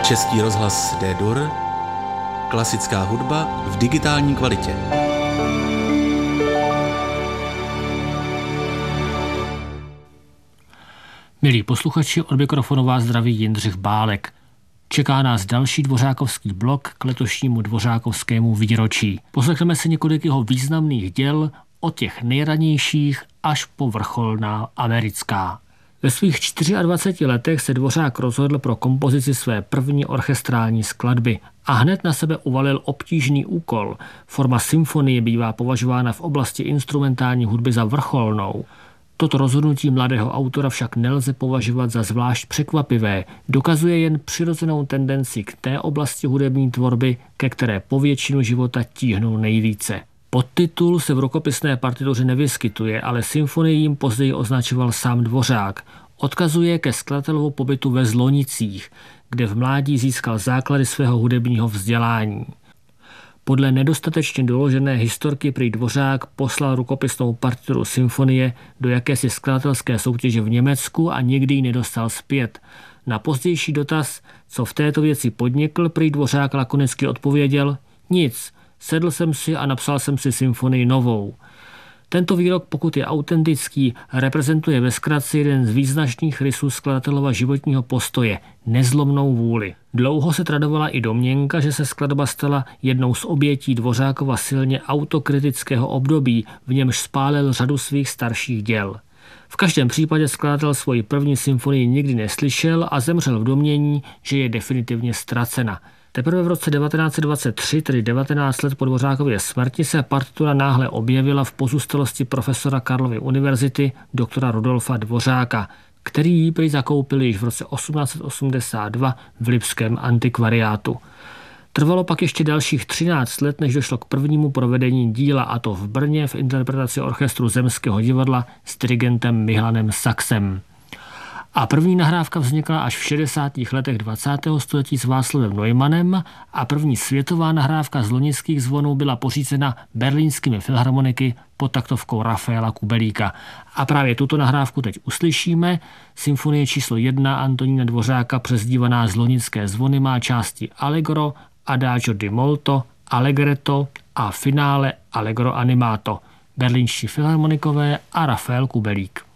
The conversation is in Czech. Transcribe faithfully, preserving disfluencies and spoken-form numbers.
Český rozhlas D-Dur, klasická hudba v digitální kvalitě. Milí posluchači, od mikrofonu vás zdraví Jindřich Bálek. Čeká nás další dvořákovský blok k letošnímu dvořákovskému výročí. Poslechneme si několik jeho významných děl, od těch nejranějších až po vrcholná americká. Ve svých dvaceti čtyřech letech se Dvořák rozhodl pro kompozici své první orchestrální skladby a hned na sebe uvalil obtížný úkol. Forma symfonie bývá považována v oblasti instrumentální hudby za vrcholnou. Toto rozhodnutí mladého autora však nelze považovat za zvlášť překvapivé, dokazuje jen přirozenou tendenci k té oblasti hudební tvorby, ke které po většinu života tíhnul nejvíce. Podtitul se v rukopisné partituře nevyskytuje, ale symfonii jim později označoval sám Dvořák. Odkazuje ke skladatelovu pobytu ve Zlonicích, kde v mládí získal základy svého hudebního vzdělání. Podle nedostatečně doložené historky prý Dvořák poslal rukopisnou partituru symfonie do jakési skladatelské soutěže v Německu a nikdy ji nedostal zpět. Na pozdější dotaz, co v této věci podnikl, prý Dvořák lakonicky odpověděl: nic, sedl jsem si a napsal jsem si symfonii novou. Tento výrok, pokud je autentický, reprezentuje ve zkratce jeden z význačných rysů skladatelova životního postoje – nezlomnou vůli. Dlouho se tradovala i domněnka, že se skladba stala jednou z obětí Dvořákova silně autokritického období, v němž spálil řadu svých starších děl. V každém případě skladatel svoji první symfonii nikdy neslyšel a zemřel v domnění, že je definitivně ztracena. Teprve v roce devatenáct set dvacet tři, tedy devatenáct let po Dvořákově smrti, se partitura náhle objevila v pozůstalosti profesora Karlovy univerzity doktora Rudolfa Dvořáka, který ji prý zakoupil již v roce osmnáct set osmdesát dva v Lipském antikvariátu. Trvalo pak ještě dalších třináct let, než došlo k prvnímu provedení díla, a to v Brně v interpretaci orchestru Zemského divadla s dirigentem Mihlanem Saxem. A první nahrávka vznikla až v šedesátých letech dvacátého století s Václavem Neumannem a první světová nahrávka z Lonických zvonů byla pořízena berlínskými filharmoniky pod taktovkou Rafaela Kubelíka. A právě tuto nahrávku teď uslyšíme. Symfonie číslo jedna Antonína Dvořáka, přezdívaná Zlonické zvony, má části Allegro, Adagio di molto, Allegretto a finále Allegro animato. Berlínští filharmonikové a Rafael Kubelík.